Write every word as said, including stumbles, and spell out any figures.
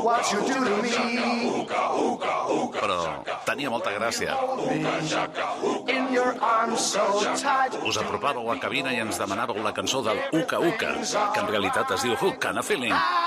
what you do to me. Però tenia molta gràcia. In your arms so tight. Us apropàveu a cabina i ens demanàveu la cançó del Uka Uka, que en realitat es diu Hook and a Feeling.